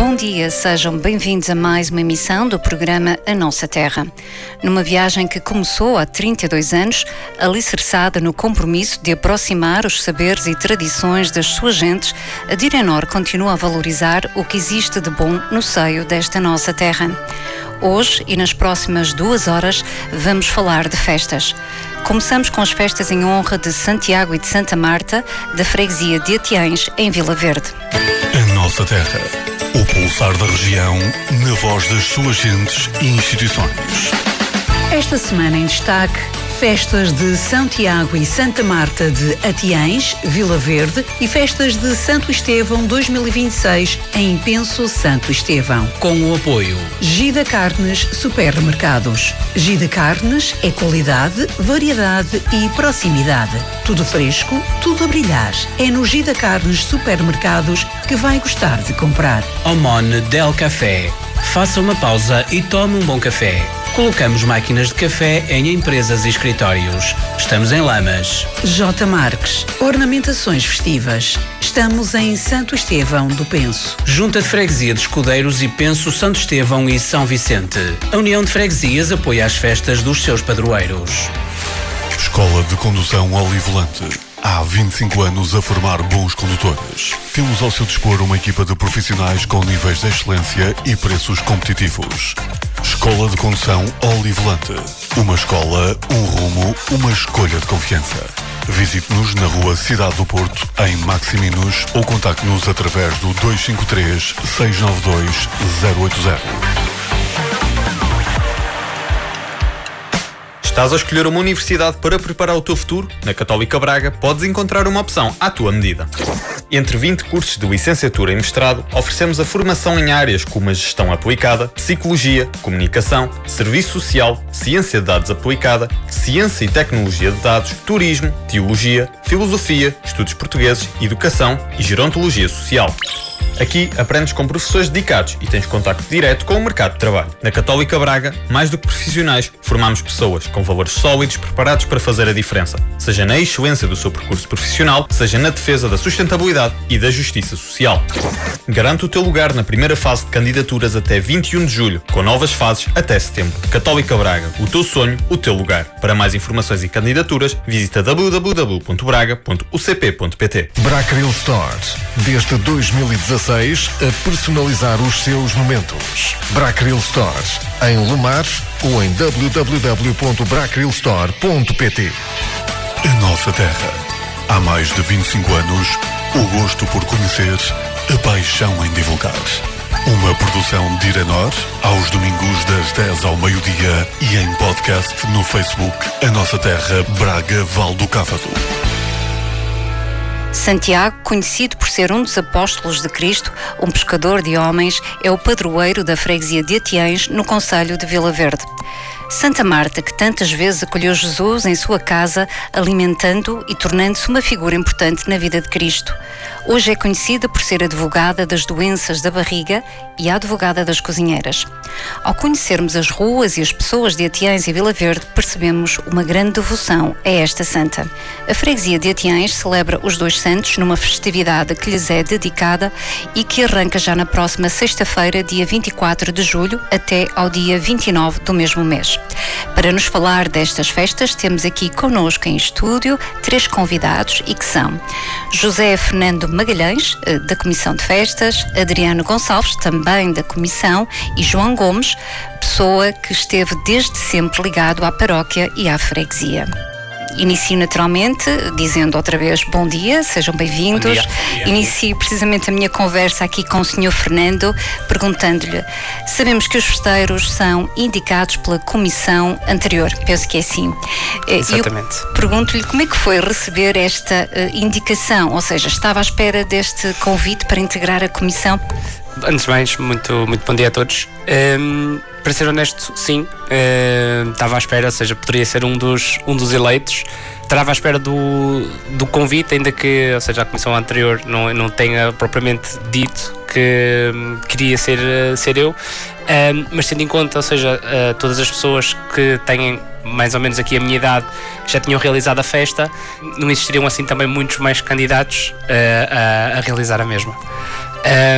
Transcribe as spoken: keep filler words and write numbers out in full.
Bom dia, sejam bem-vindos a mais uma emissão do programa A Nossa Terra. Numa viagem que começou há trinta e dois anos, alicerçada no compromisso de aproximar os saberes e tradições das suas gentes, a Direnor continua a valorizar o que existe de bom no seio desta nossa terra. Hoje e nas próximas duas horas vamos falar de festas. Começamos com as festas em honra de Santiago e de Santa Marta, da freguesia de Atiães, em Vila Verde. A Nossa Terra, o pulsar da região, na voz das suas gentes e instituições. Esta semana em destaque, festas de Santiago e Santa Marta de Atiães, Vila Verde, e festas de Santo Estevão dois mil e vinte e seis em Penso Santo Estevão. Com o apoio Gida Carnes Supermercados. Gida Carnes é qualidade, variedade e proximidade. Tudo fresco, tudo a brilhar. É no Gida Carnes Supermercados que vai gostar de comprar. Omone Del Café. Faça uma pausa e tome um bom café. Colocamos máquinas de café em empresas e escritórios. Estamos em Lamas. J. Marques. Ornamentações festivas. Estamos em Santo Estevão do Penso. Junta de Freguesia de Escudeiros e Penso Santo Estevão e São Vicente. A União de Freguesias apoia as festas dos seus padroeiros. Escola de Condução Olivolante. Há vinte e cinco anos a formar bons condutores. Temos ao seu dispor uma equipa de profissionais com níveis de excelência e preços competitivos. Escola de Condução Olivolante. Uma escola, um rumo, uma escolha de confiança. Visite-nos na rua Cidade do Porto, em Maximinos, ou contacte-nos através do dois cinco três, seis nove dois, zero oito zero. Estás a escolher uma universidade para preparar o teu futuro? Na Católica Braga podes encontrar uma opção à tua medida. Entre vinte cursos de licenciatura e mestrado, oferecemos a formação em áreas como a gestão aplicada, psicologia, comunicação, serviço social, ciência de dados aplicada, ciência e tecnologia de dados, turismo, teologia, filosofia, estudos portugueses, educação e gerontologia social. Aqui aprendes com professores dedicados e tens contacto direto com o mercado de trabalho. Na Católica Braga, mais do que profissionais, formamos pessoas com valores sólidos preparados para fazer a diferença, seja na excelência do seu percurso profissional, seja na defesa da sustentabilidade e da justiça social. Garante o teu lugar na primeira fase de candidaturas até vinte e um de julho, com novas fases até setembro. Católica Braga, o teu sonho, o teu lugar. Para mais informações e candidaturas, visita w w w ponto braga ponto u c p ponto p t. Brackril Store. Desde dois mil e dezasseis a personalizar os seus momentos. Brackril Store. Em Lumar ou em w w w ponto brackril store ponto p t. A Nossa Terra. Há mais de vinte e cinco anos, o gosto por conhecer, a paixão em divulgar. Uma produção de Direnor, aos domingos das dez ao meio-dia e em podcast no Facebook A Nossa Terra Braga Val do Cávado. Santiago, conhecido por ser um dos apóstolos de Cristo, um pescador de homens, é o padroeiro da freguesia de Atiães, no concelho de Vila Verde. Santa Marta, que tantas vezes acolheu Jesus em sua casa, alimentando-o e tornando-se uma figura importante na vida de Cristo. Hoje é conhecida por ser advogada das doenças da barriga e a advogada das cozinheiras. Ao conhecermos as ruas e as pessoas de Atiães e Vila Verde, percebemos uma grande devoção a esta santa. A freguesia de Atiães celebra os dois santos numa festividade que lhes é dedicada e que arranca já na próxima sexta-feira, dia vinte e quatro de julho, até ao dia vinte e nove do mesmo mês. Para nos falar destas festas, temos aqui connosco em estúdio três convidados, e que são José Fernando Magalhães, da Comissão de Festas, Adriano Gonçalves, também da Comissão, e João Gomes, pessoa que esteve desde sempre ligado à paróquia e à freguesia. Inicio naturalmente dizendo outra vez bom dia, sejam bem-vindos. Inicio precisamente a minha conversa aqui com o senhor Fernando, perguntando-lhe, sabemos que os festeiros são indicados pela comissão anterior, penso que é assim. Exatamente. Eu pergunto-lhe como é que foi receber esta uh, indicação, ou seja, estava à espera deste convite para integrar a comissão? Antes de mais, muito, muito bom dia a todos. Um, para ser honesto, sim, uh, estava à espera, ou seja, poderia ser um dos, um dos eleitos. Estava à espera do, do convite, ainda que, ou seja, a comissão anterior não, não tenha propriamente dito que um, queria ser, uh, ser eu, um, mas tendo em conta, ou seja, uh, todas as pessoas que têm mais ou menos aqui a minha idade, que já tinham realizado a festa, não existiriam assim também muitos mais candidatos uh, a, a realizar a mesma. Uh,